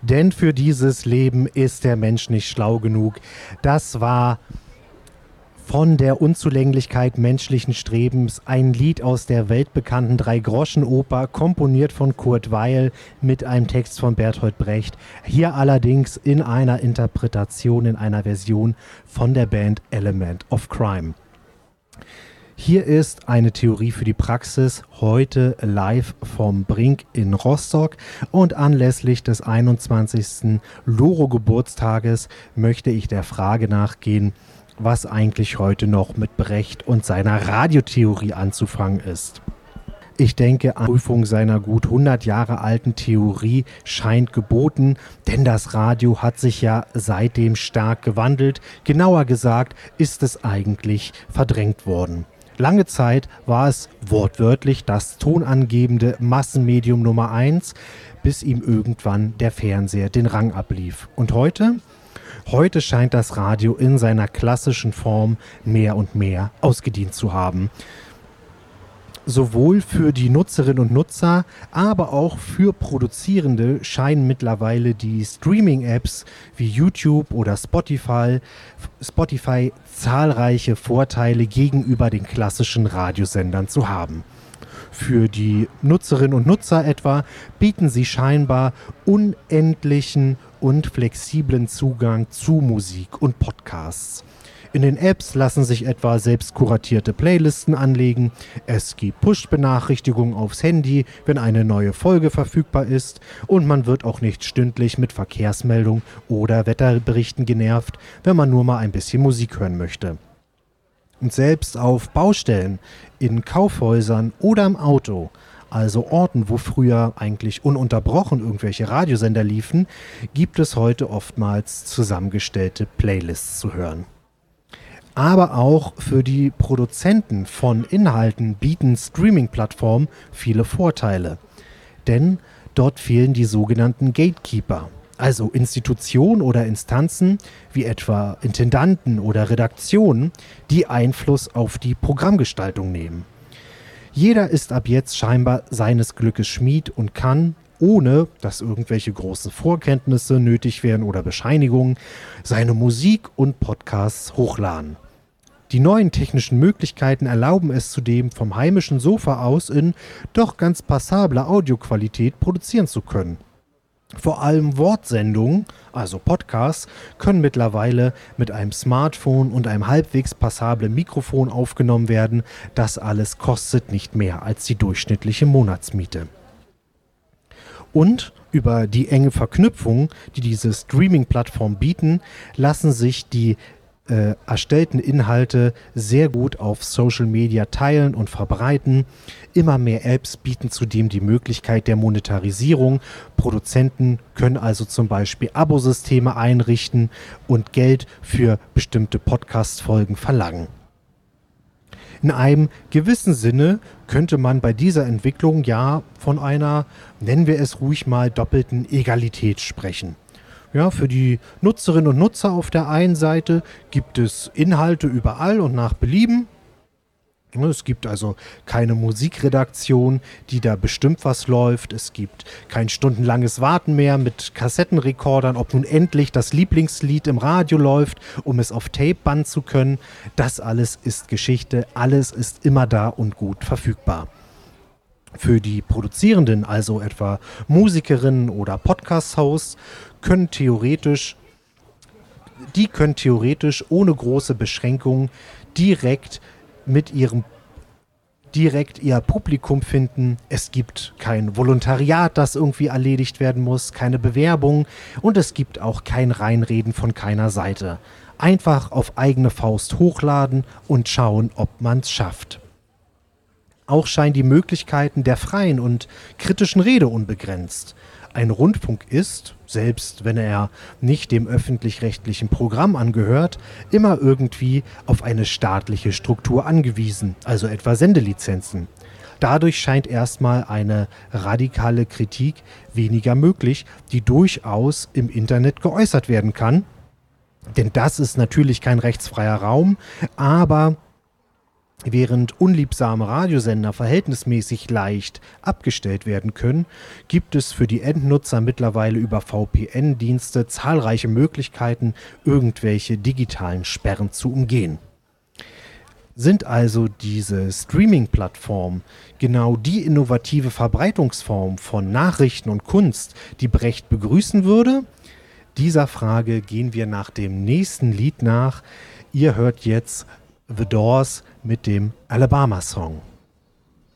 Denn für dieses Leben ist der Mensch nicht schlau genug. Das war von der Unzulänglichkeit menschlichen Strebens ein Lied aus der weltbekannten Drei-Groschen-Oper, komponiert von Kurt Weill mit einem Text von Bertolt Brecht. Hier allerdings in einer Interpretation, in einer Version von der Band Element of Crime. Hier ist eine Theorie für die Praxis, heute live vom Brink in Rostock, und anlässlich des 21. Loro-Geburtstages möchte ich der Frage nachgehen, was eigentlich heute noch mit Brecht und seiner Radiotheorie anzufangen ist. Ich denke, eine Prüfung seiner gut 100 Jahre alten Theorie scheint geboten, denn das Radio hat sich ja seitdem stark gewandelt. Genauer gesagt ist es eigentlich verdrängt worden. Lange Zeit war es wortwörtlich das tonangebende Massenmedium Nummer 1, bis ihm irgendwann der Fernseher den Rang ablief. Und heute? Heute scheint das Radio in seiner klassischen Form mehr und mehr ausgedient zu haben. Sowohl für die Nutzerinnen und Nutzer, aber auch für Produzierende scheinen mittlerweile die Streaming-Apps wie YouTube oder Spotify zahlreiche Vorteile gegenüber den klassischen Radiosendern zu haben. Für die Nutzerinnen und Nutzer etwa bieten sie scheinbar unendlichen und flexiblen Zugang zu Musik und Podcasts. In den Apps lassen sich etwa selbst kuratierte Playlisten anlegen. Es gibt Push-Benachrichtigungen aufs Handy, wenn eine neue Folge verfügbar ist. Und man wird auch nicht stündlich mit Verkehrsmeldungen oder Wetterberichten genervt, wenn man nur mal ein bisschen Musik hören möchte. Und selbst auf Baustellen, in Kaufhäusern oder im Auto, also Orten, wo früher eigentlich ununterbrochen irgendwelche Radiosender liefen, gibt es heute oftmals zusammengestellte Playlists zu hören. Aber auch für die Produzenten von Inhalten bieten Streaming-Plattformen viele Vorteile. Denn dort fehlen die sogenannten Gatekeeper, also Institutionen oder Instanzen wie etwa Intendanten oder Redaktionen, die Einfluss auf die Programmgestaltung nehmen. Jeder ist ab jetzt scheinbar seines Glückes Schmied und kann, ohne dass irgendwelche großen Vorkenntnisse nötig wären oder Bescheinigungen, seine Musik und Podcasts hochladen. Die neuen technischen Möglichkeiten erlauben es zudem, vom heimischen Sofa aus in doch ganz passabler Audioqualität produzieren zu können. Vor allem Wortsendungen, also Podcasts, können mittlerweile mit einem Smartphone und einem halbwegs passablen Mikrofon aufgenommen werden. Das alles kostet nicht mehr als die durchschnittliche Monatsmiete. Und über die enge Verknüpfung, die diese Streaming-Plattformen bieten, lassen sich die erstellten Inhalte sehr gut auf Social Media teilen und verbreiten. Immer mehr Apps bieten zudem die Möglichkeit der Monetarisierung. Produzenten können also zum Beispiel Abosysteme einrichten und Geld für bestimmte Podcast-Folgen verlangen. In einem gewissen Sinne könnte man bei dieser Entwicklung ja von einer, nennen wir es ruhig mal, doppelten Egalität sprechen. Ja, für die Nutzerinnen und Nutzer auf der einen Seite gibt es Inhalte überall und nach Belieben. Es gibt also keine Musikredaktion, die da bestimmt was läuft. Es gibt kein stundenlanges Warten mehr mit Kassettenrekordern, ob nun endlich das Lieblingslied im Radio läuft, um es auf Tape bannen zu können. Das alles ist Geschichte, alles ist immer da und gut verfügbar. Für die Produzierenden, also etwa Musikerinnen oder Podcast-Hosts, können theoretisch ohne große Beschränkungen direkt ihr Publikum finden. Es gibt kein Volontariat, das irgendwie erledigt werden muss, keine Bewerbung, und es gibt auch kein Reinreden von keiner Seite. Einfach auf eigene Faust hochladen und schauen, ob man es schafft. Auch scheinen die Möglichkeiten der freien und kritischen Rede unbegrenzt. Ein Rundfunk ist, selbst wenn er nicht dem öffentlich-rechtlichen Programm angehört, immer irgendwie auf eine staatliche Struktur angewiesen, also etwa Sendelizenzen. Dadurch scheint erstmal eine radikale Kritik weniger möglich, die durchaus im Internet geäußert werden kann. Denn das ist natürlich kein rechtsfreier Raum, aber Während unliebsame Radiosender verhältnismäßig leicht abgestellt werden können, gibt es für die Endnutzer mittlerweile über VPN-Dienste zahlreiche Möglichkeiten, irgendwelche digitalen Sperren zu umgehen. Sind also diese Streaming-Plattformen genau die innovative Verbreitungsform von Nachrichten und Kunst, die Brecht begrüßen würde? Dieser Frage gehen wir nach dem nächsten Lied nach. Ihr hört jetzt The Doors mit dem Alabama Song.